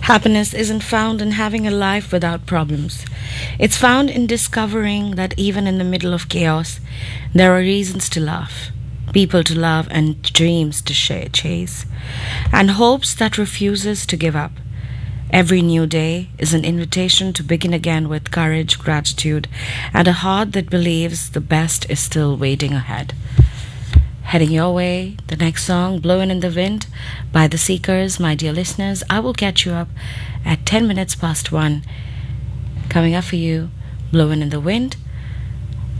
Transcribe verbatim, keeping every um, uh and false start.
Happiness isn't found in having a life without problems. It's found in discovering that even in the middle of chaos, there are reasons to laugh, people to love, and dreams to sh- chase, and hopes that refuses to give up. Every new day is an invitation to begin again with courage, gratitude, and a heart that believes the best is still waiting ahead. Heading your way, the next song, Blowing in the Wind by The Seekers. My dear listeners, I will catch you up at ten minutes past one. Coming up for you, Blowing in the Wind